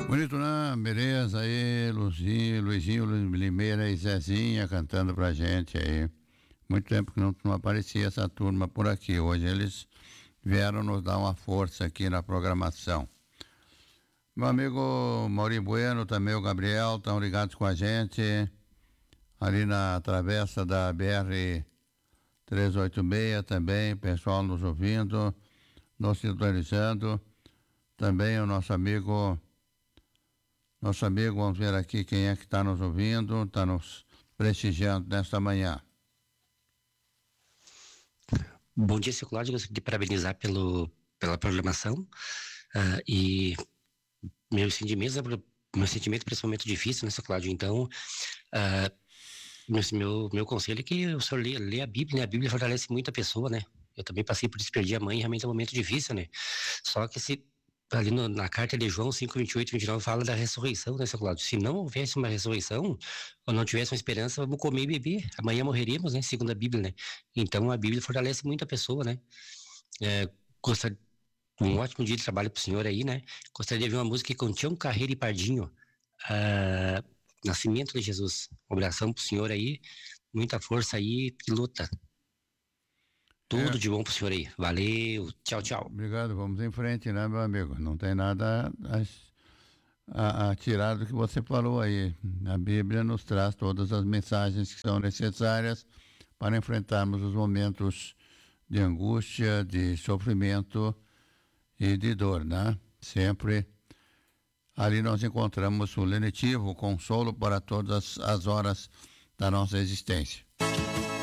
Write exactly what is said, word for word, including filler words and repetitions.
Bonito, né? Beleza aí, Luzinho, Luizinho, Luiz Limeira e Zezinha cantando pra gente aí. Muito tempo que não, não aparecia essa turma por aqui. Hoje eles vieram nos dar uma força aqui na programação. Meu amigo Mauri Bueno, também o Gabriel, estão ligados com a gente ali na travessa da B R trezentos e oitenta e seis também, pessoal nos ouvindo, nos sintonizando. Também o nosso amigo Nosso amigo, vamos ver aqui quem é que está nos ouvindo, está nos prestigiando nesta manhã. Bom dia, seu Cláudio. Gostaria de parabenizar pelo, pela programação uh, e meus sentimentos, meu sentimento para esse momento difícil, né, seu Cláudio? Então, uh, meu, meu, meu conselho é que o senhor lê, lê a Bíblia, né? A Bíblia fortalece muito a pessoa, né? Eu também passei por isso, perdi a mãe, realmente é um momento difícil, né? Só que se ali no, na carta de João cinco, vinte e oito, vinte e nove fala da ressurreição, né, seu Cláudio? Se não houvesse uma ressurreição, ou não tivesse uma esperança, vamos comer e beber. Amanhã morreríamos, né? Segundo a Bíblia, né? Então a Bíblia fortalece muito a pessoa, né? É, gostaria, um ótimo dia de trabalho pro senhor aí, né? Gostaria de ouvir uma música com Tião Carreiro e Pardinho, uh, Nascimento de Jesus. Um abração pro senhor aí, muita força aí e luta. Tudo é. de bom pro senhor aí. Valeu, tchau, tchau. Obrigado, vamos em frente, né, meu amigo? Não tem nada a, a, a tirar do que você falou aí. A Bíblia nos traz todas as mensagens que são necessárias para enfrentarmos os momentos de angústia, de sofrimento e de dor, né? Sempre ali nós encontramos o lenitivo, o consolo para todas as horas da nossa existência.